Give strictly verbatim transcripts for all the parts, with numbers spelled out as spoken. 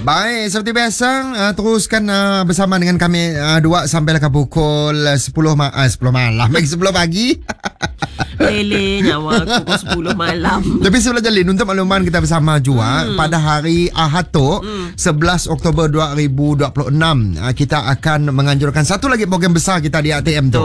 Baik, seperti biasa uh, teruskan uh, bersama dengan kami uh, dua sampai ke pukul sepuluh ma- uh, sepuluh malam lagi sepuluh pagi. Lele nyawa aku pukul sepuluh malam. Tapi sebelum jalin untuk makluman kita bersama juga hmm. pada hari Ahad tu hmm. sebelas Oktober dua ribu dua puluh enam uh, kita akan menganjurkan satu lagi program besar kita di A T M tu.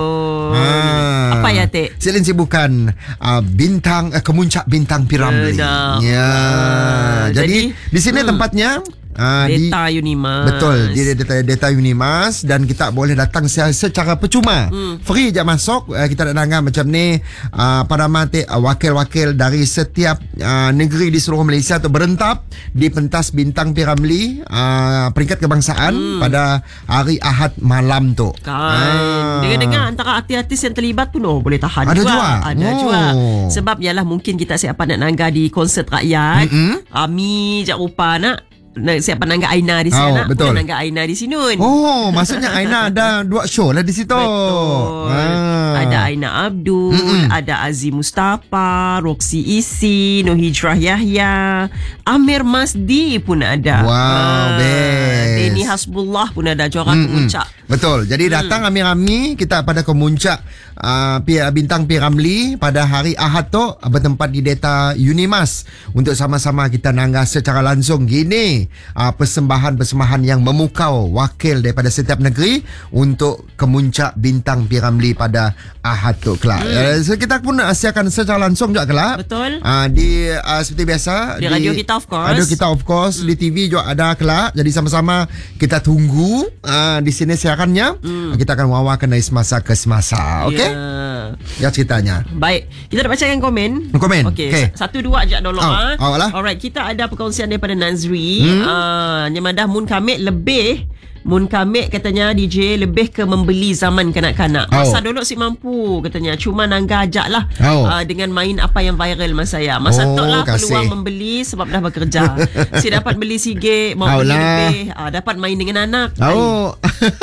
Ha. Apa ya, Tek? Silin sibukan uh, bintang uh, kemuncak bintang P-Ramlee. Ya. Uh, jadi, jadi di sini hmm. tempatnya Uh, Data di, Unimas. Betul, di data, data Unimas. Dan kita boleh datang secara percuma, hmm. free je masuk. uh, Kita nak dengar macam ni uh, pada mati uh, wakil-wakil dari setiap uh, negeri di seluruh Malaysia tu berentap di pentas bintang P-Ramlee uh, peringkat kebangsaan hmm. pada hari Ahad malam tu kan. uh. Dengar-dengar antara artis-artis yang terlibat pun oh, boleh tahan ada juga. juga Ada oh. juga. Sebab ialah mungkin kita siapa nak nangga di konsert rakyat. mm-hmm. Ami jak rupa nak Nak siapa nangga Aina di sana, oh, betul. Bukan nangga Aina di sini. Oh, maksudnya Aina ada dua show lah di situ. Betul. Ah. Ada Aina Abdul, mm-mm. ada Azim Mustafa, Roxy Isi, Nohijrah Yahya, Amir Masdi pun ada. Wow, ah. best. Denny Hasbullah pun ada juara kemuncak. Betul. Jadi mm. datang Amir-Ami kita pada kemuncak uh, bintang P-Ramlee pada hari Ahad tu bertempat di data Unimas untuk sama-sama kita nangga secara langsung gini. Uh, persembahan-persembahan yang memukau wakil daripada setiap negeri untuk kemuncak bintang P-Ramlee pada Ahad tu kelak. Hmm. Uh, so kita pun siarkan secara langsung juga kelak. Betul. Uh, di uh, seperti biasa di, di radio kita of course. Radio kita of course hmm. di T V juga ada kelak. Jadi sama-sama kita tunggu uh, di sini siarannya. Hmm. Kita akan wawakan dari semasa ke semasa. Okey? Yeah. Ya ceritanya. Baik, kita nak bacakan komen. Komen. Okey. Okay. Satu dua ajak dulu oh, ah. Oh, alright, kita ada perkongsian daripada Nazri. Hmm. Ah, Nyamadah Mun Kamit lebih Mun Kamit katanya D J lebih ke membeli zaman kanak-kanak. Masa oh. dulu si mampu katanya. Cuma nangga ajak lah oh. uh, dengan main apa yang viral masa saya. Masa oh, tu lah peluang membeli sebab dah bekerja. Si dapat beli sige, mau beli lebih. Uh, dapat main dengan anak. Oh.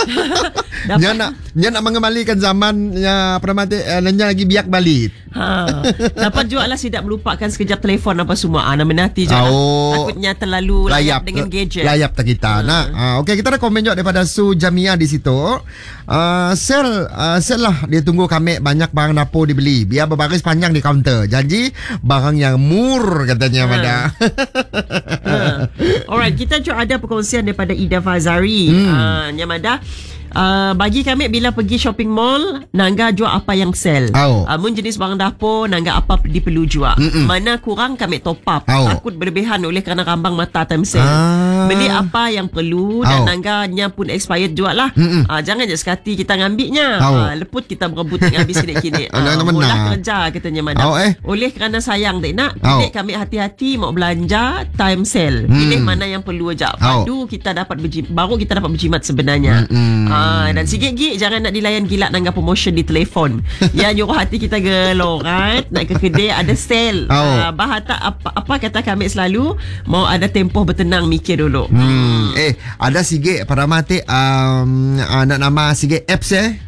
Dia nak dia nak mengembalikan zaman ya, apa nama dia uh, lagi biak balik. Ha. Dapat juga lah si tak melupakan sekejap telefon apa semua. Ah, nama nanti je lah. Oh. Takutnya terlalu layap, layap dengan gadget. Layap tak kita. Ha. Nah, uh, okey kita ada komen juga daripada Su Jamia di situ. Uh, sel uh, sel lah dia tunggu kami banyak barang dapur dibeli. Biar berbaris panjang di kaunter. Janji barang yang mur katanya ha. pada. Ha. Alright, kita juga ada perkongsian daripada Ida Fazari. Hmm. Uh, Nyamada Uh, bagi kami bila pergi shopping mall nangga jual apa yang sell. oh. uh, Mun jenis barang dapur nangga apa diperlu jual. Mm-mm. Mana kurang kami top up. oh. Takut berlebihan oleh kerana rambang mata time sale. ah. Beli apa yang perlu dan oh. nangganya pun expired jual lah. uh, Jangan je sekati kita ngambilnya. oh. uh, Leput kita berebut habis kini-kini. uh, Mula kerja katanya madam. oh, eh. Oleh kerana sayang tak nak pilih oh. kami hati-hati mau belanja time sale. Pilih mm. mana yang perlu aja. Baru oh. kita dapat berjimat, baru kita dapat berjimat sebenarnya. mm. Ah, dan sikit-sikit jangan nak dilayan gila nangga promotion di telefon. Ya nyuruh hati kita gelo right? Nak ke kedai ada sale. oh. ah, Bahata apa, apa kata kami selalu mau ada tempoh bertenang mikir dulu. hmm. Eh ada sikit pada mati um, uh, nak nama sikit apps eh